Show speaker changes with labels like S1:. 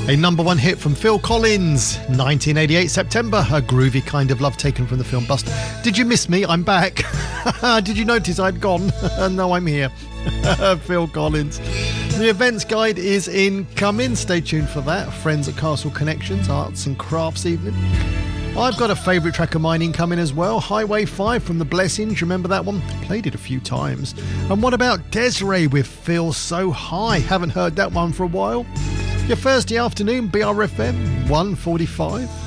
S1: A number one hit from Phil Collins, 1988 September, a groovy kind of love taken from the film Buster. Did you miss me? I'm back. Did you notice I'd gone? No, I'm here. Phil Collins. The events guide is incoming. Stay tuned for that. Friends at Castle Connections, Arts and Crafts evening. I've got a favourite track of mine incoming as well. Highway 5 from The Blessings. Remember that one? Played it a few times. And what about Desiree with Feel So High? Haven't heard that one for a while. Your Thursday afternoon, BRFM 145.